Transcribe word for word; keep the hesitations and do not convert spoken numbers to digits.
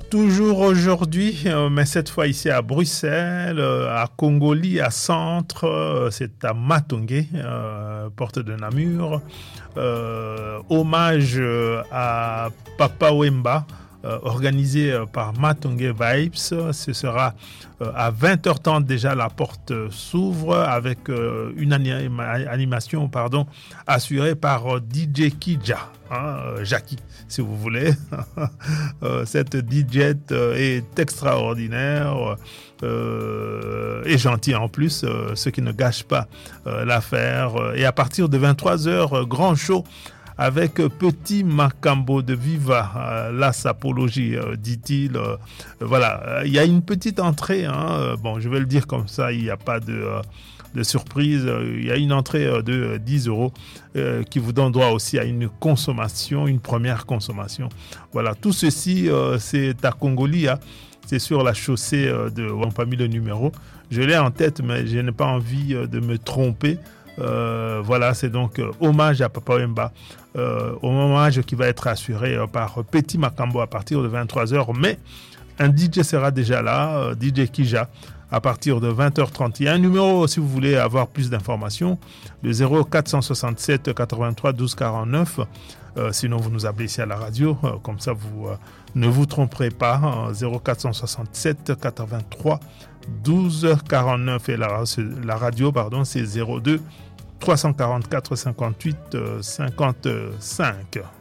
Toujours aujourd'hui, euh, mais cette fois ici à Bruxelles, euh, à Congoli, à Centre, euh, c'est à Matongé, euh, porte de Namur. Euh, hommage euh, à Papa Wemba, euh, organisé euh, par Matongé Vibes. Ce sera euh, à vingt heures trente déjà, la porte euh, s'ouvre avec euh, une anima- animation pardon, assurée par euh, D J Kija, hein, euh, Jackie, si vous voulez. euh, cette D J euh, est extraordinaire euh, et gentille en plus, euh, ce qui ne gâche pas euh, l'affaire. Et à partir de vingt-trois heures, euh, grand show avec Petit Macambo de Viva, euh, la sapologie, euh, dit-il. Euh, voilà, il y a une petite entrée, hein, bon, je vais le dire comme ça, il n'y a pas de, euh, de surprise. Il y a une entrée euh, de dix euros euh, qui vous donne droit aussi à une consommation, une première consommation. Voilà, tout ceci, euh, c'est à Congoli, hein, c'est sur la chaussée euh, de... On n'a pas mis le numéro, je l'ai en tête, mais je n'ai pas envie euh, de me tromper. Euh, voilà, c'est donc euh, hommage à Papa Wemba, euh, hommage qui va être assuré euh, par Petit Macambo à partir de vingt-trois heures, mais un D J sera déjà là, euh, D J Kija, à partir de vingt heures trente. Il y a un numéro si vous voulez avoir plus d'informations, le zéro quatre cent soixante-sept quatre-vingt-trois douze quarante-neuf, euh, sinon vous nous appelez ici à la radio, euh, comme ça vous euh, ne vous tromperez pas, hein, zéro quatre cent soixante-sept quatre-vingt-trois douze quarante-neuf, et la, la radio pardon, c'est zéro deux trois cent quarante-quatre cinquante-huit cinquante-cinq.